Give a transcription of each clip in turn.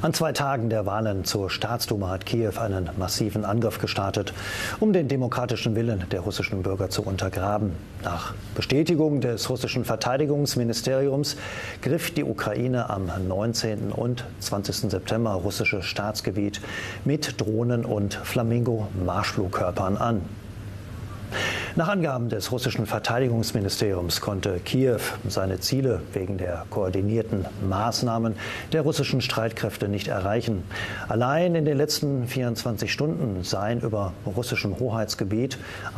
An 2 Tagen der Wahlen zur Staatsduma hat Kiew einen massiven Angriff gestartet, um den demokratischen Willen der russischen Bürger zu untergraben. Nach Bestätigung des russischen Verteidigungsministeriums griff die Ukraine am 19. und 20. September russisches Staatsgebiet mit Drohnen und Flamingo-Marschflugkörpern an. Nach Angaben des russischen Verteidigungsministeriums konnte Kiew seine Ziele wegen der koordinierten Maßnahmen der russischen Streitkräfte nicht erreichen. Allein in den letzten 24 Stunden seien über russischem Hoheitsgebiet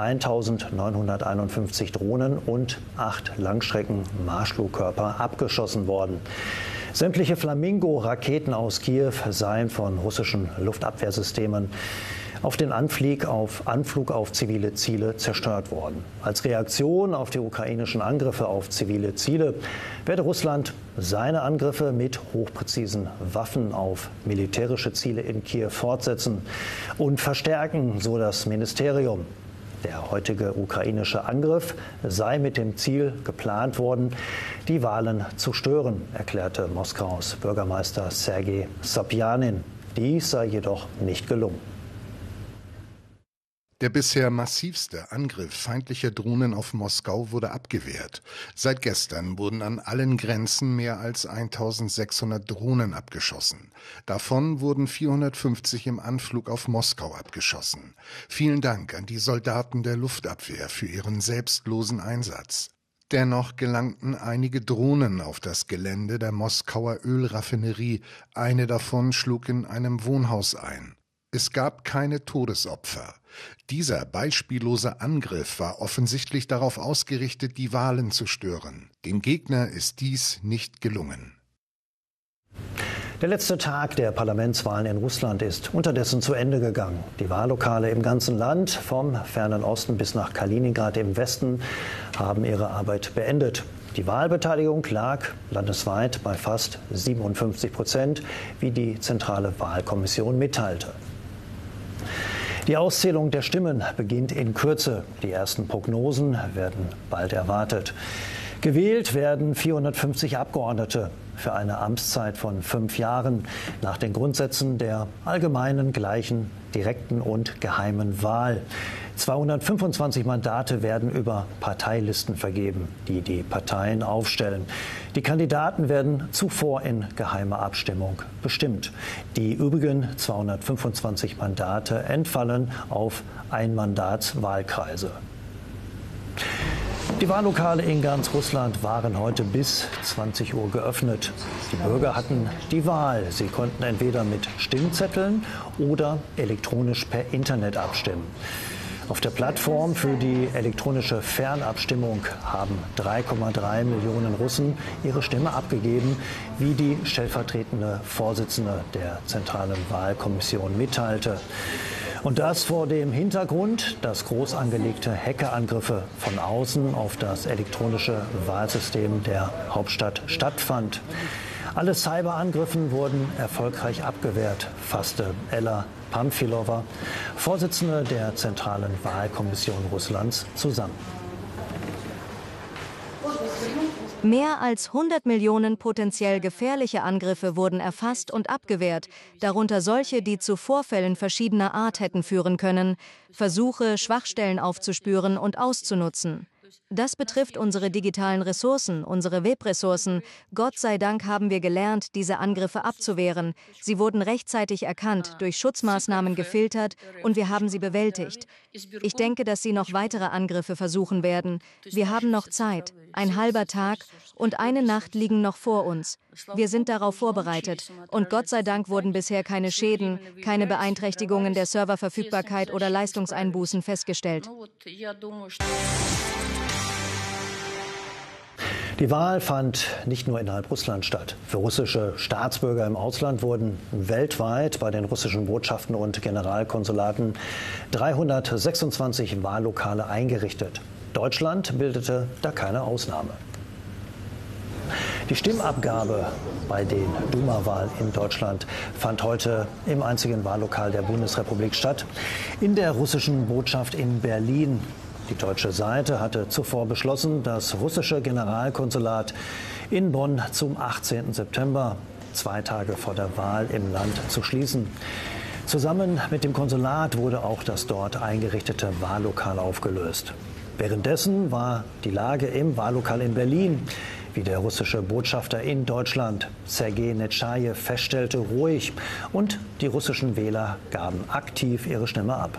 1951 Drohnen und 8 Langstrecken-Marschflugkörper abgeschossen worden. Sämtliche Flamingo-Raketen aus Kiew seien von russischen Luftabwehrsystemen auf den Anflug auf zivile Ziele zerstört worden. Als Reaktion auf die ukrainischen Angriffe auf zivile Ziele werde Russland seine Angriffe mit hochpräzisen Waffen auf militärische Ziele in Kiew fortsetzen und verstärken, so das Ministerium. Der heutige ukrainische Angriff sei mit dem Ziel geplant worden, die Wahlen zu stören, erklärte Moskaus Bürgermeister Sergei Sobjanin. Dies sei jedoch nicht gelungen. Der bisher massivste Angriff feindlicher Drohnen auf Moskau wurde abgewehrt. Seit gestern wurden an allen Grenzen mehr als 1600 Drohnen abgeschossen. Davon wurden 450 im Anflug auf Moskau abgeschossen. Vielen Dank an die Soldaten der Luftabwehr für ihren selbstlosen Einsatz. Dennoch gelangten einige Drohnen auf das Gelände der Moskauer Ölraffinerie. Eine davon schlug in einem Wohnhaus ein. Es gab keine Todesopfer. Dieser beispiellose Angriff war offensichtlich darauf ausgerichtet, die Wahlen zu stören. Dem Gegner ist dies nicht gelungen. Der letzte Tag der Parlamentswahlen in Russland ist unterdessen zu Ende gegangen. Die Wahllokale im ganzen Land, vom fernen Osten bis nach Kaliningrad im Westen, haben ihre Arbeit beendet. Die Wahlbeteiligung lag landesweit bei fast 57%, wie die Zentrale Wahlkommission mitteilte. Die Auszählung der Stimmen beginnt in Kürze. Die ersten Prognosen werden bald erwartet. Gewählt werden 450 Abgeordnete für eine Amtszeit von 5 Jahren nach den Grundsätzen der allgemeinen, gleichen, direkten und geheimen Wahl. 225 Mandate werden über Parteilisten vergeben, die die Parteien aufstellen. Die Kandidaten werden zuvor in geheimer Abstimmung bestimmt. Die übrigen 225 Mandate entfallen auf Einmandatswahlkreise. Die Wahllokale in ganz Russland waren heute bis 20 Uhr geöffnet. Die Bürger hatten die Wahl. Sie konnten entweder mit Stimmzetteln oder elektronisch per Internet abstimmen. Auf der Plattform für die elektronische Fernabstimmung haben 3,3 Millionen Russen ihre Stimme abgegeben, wie die stellvertretende Vorsitzende der Zentralen Wahlkommission mitteilte. Und das vor dem Hintergrund, dass groß angelegte Hackerangriffe von außen auf das elektronische Wahlsystem der Hauptstadt stattfand. Alle Cyberangriffen wurden erfolgreich abgewehrt, fasste Ella Pamfilova, Vorsitzende der Zentralen Wahlkommission Russlands, zusammen. Mehr als 100 Millionen potenziell gefährliche Angriffe wurden erfasst und abgewehrt, darunter solche, die zu Vorfällen verschiedener Art hätten führen können, Versuche, Schwachstellen aufzuspüren und auszunutzen. Das betrifft unsere digitalen Ressourcen, unsere Webressourcen. Gott sei Dank haben wir gelernt, diese Angriffe abzuwehren. Sie wurden rechtzeitig erkannt, durch Schutzmaßnahmen gefiltert und wir haben sie bewältigt. Ich denke, dass sie noch weitere Angriffe versuchen werden. Wir haben noch Zeit. Ein halber Tag und eine Nacht liegen noch vor uns. Wir sind darauf vorbereitet. Und Gott sei Dank wurden bisher keine Schäden, keine Beeinträchtigungen der Serververfügbarkeit oder Leistungseinbußen festgestellt. Die Wahl fand nicht nur innerhalb Russlands statt. Für russische Staatsbürger im Ausland wurden weltweit bei den russischen Botschaften und Generalkonsulaten 326 Wahllokale eingerichtet. Deutschland bildete da keine Ausnahme. Die Stimmabgabe bei den Duma-Wahlen in Deutschland fand heute im einzigen Wahllokal der Bundesrepublik statt, in der russischen Botschaft in Berlin. Die deutsche Seite hatte zuvor beschlossen, das russische Generalkonsulat in Bonn zum 18. September 2 Tage vor der Wahl im Land zu schließen. Zusammen mit dem Konsulat wurde auch das dort eingerichtete Wahllokal aufgelöst. Währenddessen war die Lage im Wahllokal in Berlin, wie der russische Botschafter in Deutschland, Sergei Netschajew, feststellte, ruhig. Und die russischen Wähler gaben aktiv ihre Stimme ab.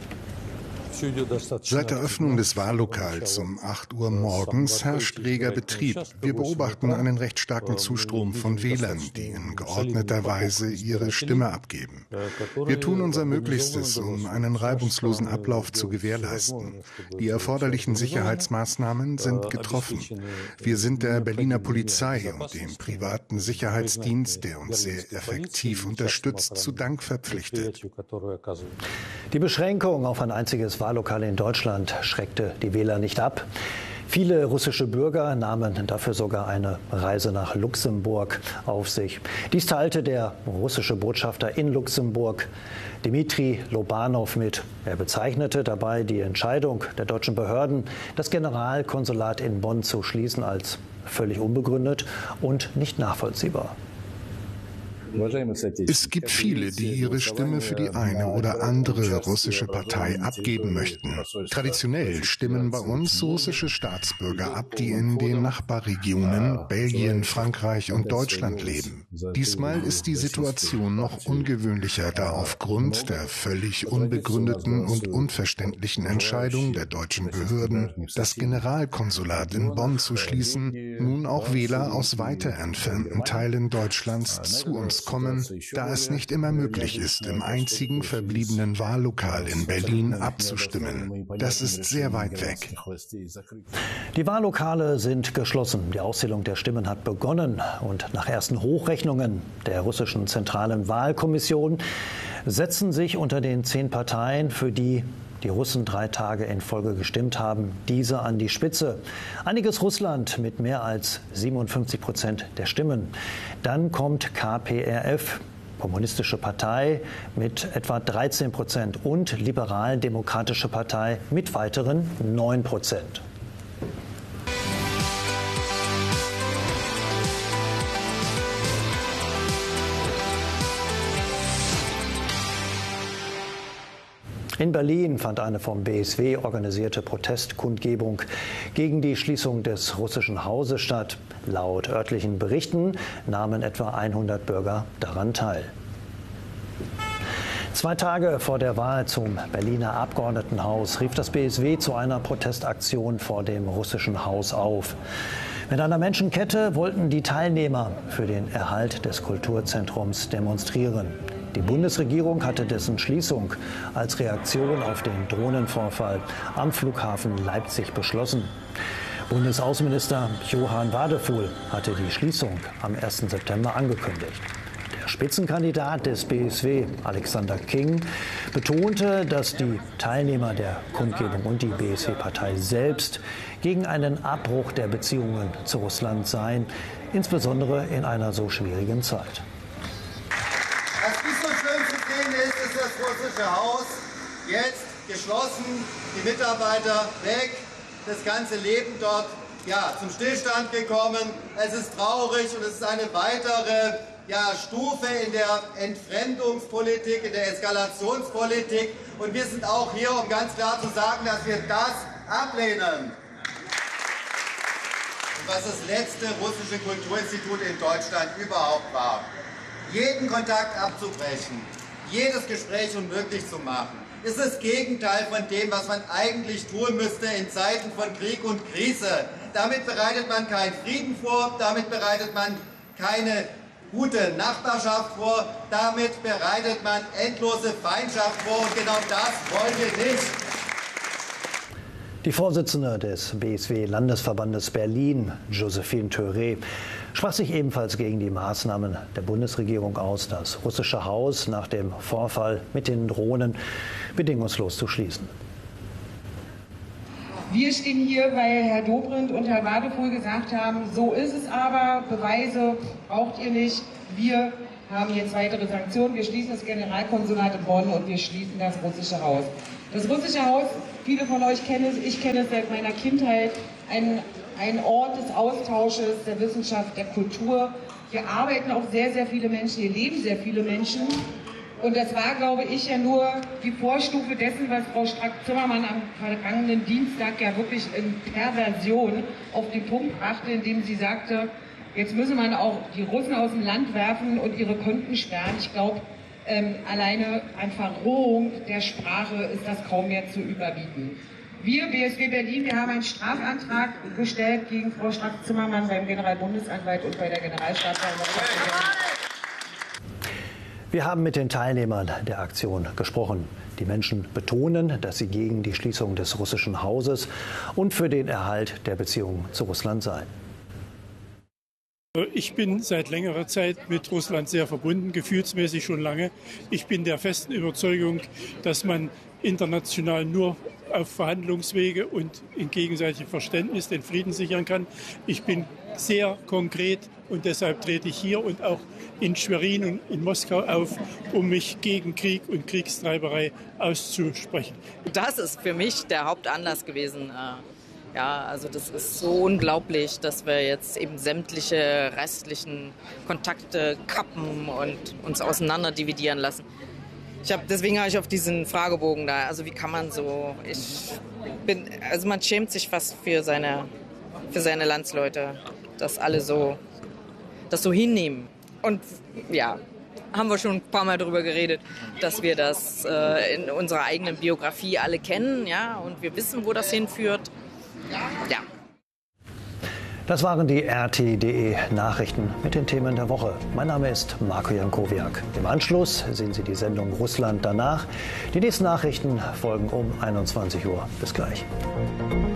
Seit der Öffnung des Wahllokals um 8 Uhr morgens herrscht reger Betrieb. Wir beobachten einen recht starken Zustrom von Wählern, die in geordneter Weise ihre Stimme abgeben. Wir tun unser Möglichstes, um einen reibungslosen Ablauf zu gewährleisten. Die erforderlichen Sicherheitsmaßnahmen sind getroffen. Wir sind der Berliner Polizei und dem privaten Sicherheitsdienst, der uns sehr effektiv unterstützt, zu Dank verpflichtet. Die Beschränkung auf ein einziges Wahllokal in Deutschland schreckte die Wähler nicht ab. Viele russische Bürger nahmen dafür sogar eine Reise nach Luxemburg auf sich. Dies teilte der russische Botschafter in Luxemburg, Dmitri Lobanov, mit. Er bezeichnete dabei die Entscheidung der deutschen Behörden, das Generalkonsulat in Bonn zu schließen, als völlig unbegründet und nicht nachvollziehbar. Es gibt viele, die ihre Stimme für die eine oder andere russische Partei abgeben möchten. Traditionell stimmen bei uns russische Staatsbürger ab, die in den Nachbarregionen Belgien, Frankreich und Deutschland leben. Diesmal ist die Situation noch ungewöhnlicher, da aufgrund der völlig unbegründeten und unverständlichen Entscheidung der deutschen Behörden, das Generalkonsulat in Bonn zu schließen, nun auch Wähler aus weiter entfernten Teilen Deutschlands zu uns kommen, da es nicht immer möglich ist, im einzigen verbliebenen Wahllokal in Berlin abzustimmen. Das ist sehr weit weg. Die Wahllokale sind geschlossen. Die Auszählung der Stimmen hat begonnen. Und nach ersten Hochrechnungen der russischen Zentralen Wahlkommission setzen sich unter den 10 Parteien, für die die Russen 3 Tage in Folge gestimmt haben, diese an die Spitze. Einiges Russland mit mehr als 57% der Stimmen. Dann kommt KPRF, Kommunistische Partei, mit etwa 13% und Liberal-Demokratische Partei mit weiteren 9%. In Berlin fand eine vom BSW organisierte Protestkundgebung gegen die Schließung des russischen Hauses statt. Laut örtlichen Berichten nahmen etwa 100 Bürger daran teil. 2 Tage vor der Wahl zum Berliner Abgeordnetenhaus rief das BSW zu einer Protestaktion vor dem russischen Haus auf. Mit einer Menschenkette wollten die Teilnehmer für den Erhalt des Kulturzentrums demonstrieren. Die Bundesregierung hatte dessen Schließung als Reaktion auf den Drohnenvorfall am Flughafen Leipzig beschlossen. Bundesaußenminister Johann Wadefuhl hatte die Schließung am 1. September angekündigt. Der Spitzenkandidat des BSW, Alexander King, betonte, dass die Teilnehmer der Kundgebung und die BSW-Partei selbst gegen einen Abbruch der Beziehungen zu Russland seien, insbesondere in einer so schwierigen Zeit. Was nicht so schön zu sehen ist, ist das russische Haus jetzt geschlossen, die Mitarbeiter weg, das ganze Leben dort zum Stillstand gekommen. Es ist traurig und es ist eine weitere Stufe in der Entfremdungspolitik, in der Eskalationspolitik. Und wir sind auch hier, um ganz klar zu sagen, dass wir das ablehnen. Und was das letzte russische Kulturinstitut in Deutschland überhaupt war. Jeden Kontakt abzubrechen, jedes Gespräch unmöglich zu machen, ist das Gegenteil von dem, was man eigentlich tun müsste in Zeiten von Krieg und Krise. Damit bereitet man keinen Frieden vor, damit bereitet man keine gute Nachbarschaft vor, damit bereitet man endlose Feindschaft vor und genau das wollen wir nicht. Die Vorsitzende des BSW-Landesverbandes Berlin, Josephine Theuret, sprach sich ebenfalls gegen die Maßnahmen der Bundesregierung aus, das russische Haus nach dem Vorfall mit den Drohnen bedingungslos zu schließen. Wir stehen hier, weil Herr Dobrindt und Herr Wadefuhl gesagt haben, so ist es aber, Beweise braucht ihr nicht. Wir haben jetzt weitere Sanktionen, wir schließen das Generalkonsulat in Bonn und wir schließen das russische Haus. Das russische Haus, viele von euch kennen es, ich kenne es seit meiner Kindheit, ein Ort des Austausches, der Wissenschaft, der Kultur. Hier arbeiten auch sehr, sehr viele Menschen, hier leben sehr viele Menschen. Und das war, glaube ich, ja nur die Vorstufe dessen, was Frau Strack-Zimmermann am vergangenen Dienstag ja wirklich in Perversion auf den Punkt brachte, indem sie sagte, jetzt müsse man auch die Russen aus dem Land werfen und ihre Konten sperren. Ich glaube, alleine an Verrohung der Sprache ist das kaum mehr zu überbieten. Wir, BSW Berlin, wir haben einen Strafantrag gestellt gegen Frau Strack-Zimmermann beim Generalbundesanwalt und bei der Generalstaatsanwaltschaft. Wir haben mit den Teilnehmern der Aktion gesprochen. Die Menschen betonen, dass sie gegen die Schließung des russischen Hauses und für den Erhalt der Beziehungen zu Russland seien. Ich bin seit längerer Zeit mit Russland sehr verbunden, gefühlsmäßig schon lange. Ich bin der festen Überzeugung, dass man international nur auf Verhandlungswege und in gegenseitigem Verständnis den Frieden sichern kann. Ich bin sehr konkret und deshalb trete ich hier und auch in Schwerin und in Moskau auf, um mich gegen Krieg und Kriegstreiberei auszusprechen. Das ist für mich der Hauptanlass gewesen. Ja, also das ist so unglaublich, dass wir jetzt eben sämtliche restlichen Kontakte kappen und uns auseinander dividieren lassen. Deswegen habe ich auf diesen Fragebogen da, also wie kann man so, also man schämt sich fast für seine Landsleute, dass alle das so hinnehmen. Und ja, haben wir schon ein paar Mal darüber geredet, dass wir das in unserer eigenen Biografie alle kennen, ja, und wir wissen, wo das hinführt. Ja. Das waren die RT.de Nachrichten mit den Themen der Woche. Mein Name ist Marco Jankowiak. Im Anschluss sehen Sie die Sendung Russland danach. Die nächsten Nachrichten folgen um 21 Uhr. Bis gleich.